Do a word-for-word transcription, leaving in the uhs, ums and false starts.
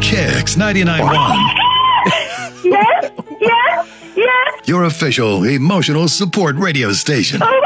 Kicks ninety-nine point one. Yes, yes, yes. Your official emotional support radio station. Oh,